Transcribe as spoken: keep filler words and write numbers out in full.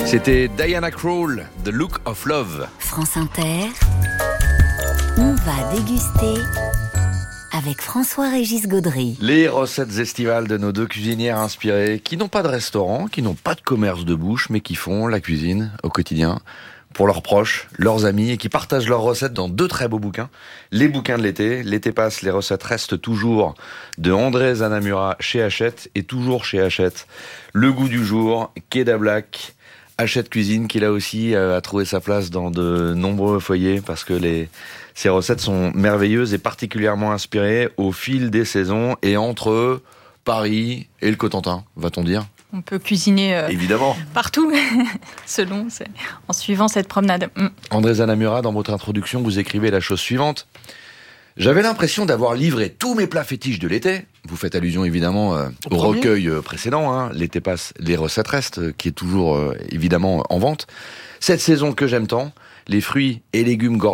C'était Diana Krall, The Look of Love. France Inter, on va déguster avec François-Régis Gaudry. Les recettes estivales de nos deux cuisinières inspirées, qui n'ont pas de restaurant, qui n'ont pas de commerce de bouche, mais qui font la cuisine au quotidien pour leurs proches, leurs amis, et qui partagent leurs recettes dans deux très beaux bouquins. Les bouquins de l'été. L'été passe, les recettes restent toujours, de André Zanamura chez Hachette, et toujours chez Hachette. Le goût du jour, Keda Black, Hachette Cuisine, qui là aussi a trouvé sa place dans de nombreux foyers, parce que les, ces recettes sont merveilleuses et particulièrement inspirées au fil des saisons et entre Paris et le Cotentin, va-t-on dire. On peut cuisiner euh, évidemment partout, selon, c'est, en suivant cette promenade. Mm. André Zanamura, dans votre introduction, vous écrivez la chose suivante. J'avais l'impression d'avoir livré tous mes plats fétiches de l'été. Vous faites allusion évidemment euh, au, au recueil euh, précédent, hein. L'été passe, les recettes restent, euh, qui est toujours euh, évidemment en vente. Cette saison que j'aime tant, les fruits et légumes